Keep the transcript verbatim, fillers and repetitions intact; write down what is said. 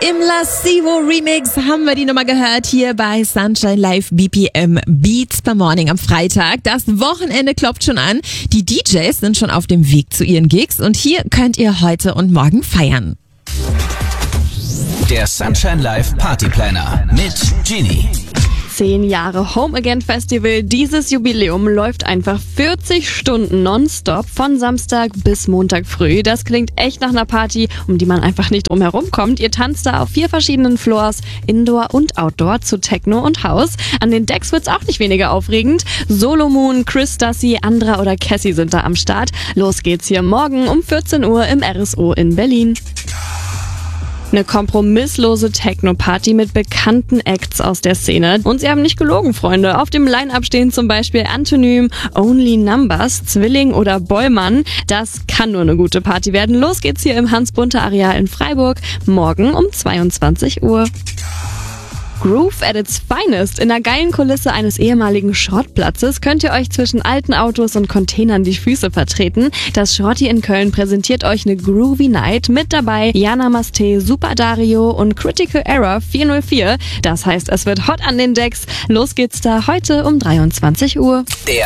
Im Lascivo Remix haben wir die Nummer gehört hier bei Sunshine Live B P M Beats per Morning am Freitag. Das Wochenende klopft schon an. Die D Js sind schon auf dem Weg zu ihren Gigs und hier könnt ihr heute und morgen feiern. Der Sunshine Live Party Planner mit Genie. Zehn Jahre Home Again Festival. Dieses Jubiläum läuft einfach vierzig Stunden nonstop von Samstag bis Montag früh. Das klingt echt nach einer Party, um die man einfach nicht drum herum kommt. Ihr tanzt da auf vier verschiedenen Floors, Indoor und Outdoor, zu Techno und House. An den Decks wird's auch nicht weniger aufregend. Solo Moon, Chris Dassi, Andra oder Cassie sind da am Start. Los geht's hier morgen um vierzehn Uhr im R S O in Berlin. Eine kompromisslose Techno-Party mit bekannten Acts aus der Szene. Und sie haben nicht gelogen, Freunde. Auf dem Line-Up stehen zum Beispiel Antonym, Only Numbers, Zwilling oder Bollmann. Das kann nur eine gute Party werden. Los geht's hier im Hans-Bunte-Areal in Freiburg. Morgen um zweiundzwanzig Uhr. Groove at its finest. In der geilen Kulisse eines ehemaligen Schrottplatzes könnt ihr euch zwischen alten Autos und Containern die Füße vertreten. Das Schrotti in Köln präsentiert euch eine Groovy Night. Mit dabei Jana Maste, Super Dario und Critical Error vier null vier. Das heißt, es wird hot an den Decks. Los geht's da heute um dreiundzwanzig Uhr. Der